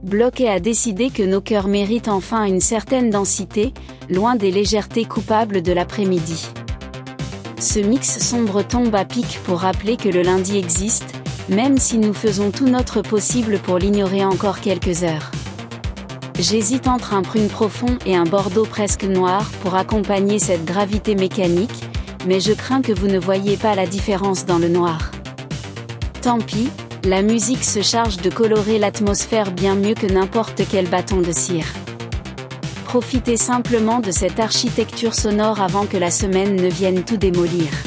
Bloqué a décidé que nos cœurs méritent enfin une certaine densité, loin des légèretés coupables de l'après-midi. Ce mix sombre tombe à pic pour rappeler que le lundi existe, même si nous faisons tout notre possible pour l'ignorer encore quelques heures. J'hésite entre un prune profond et un bordeaux presque noir pour accompagner cette gravité mécanique, mais je crains que vous ne voyiez pas la différence dans le noir. Tant pis, la musique se charge de colorer l'atmosphère bien mieux que n'importe quel bâton de cire. Profitez simplement de cette architecture sonore avant que la semaine ne vienne tout démolir.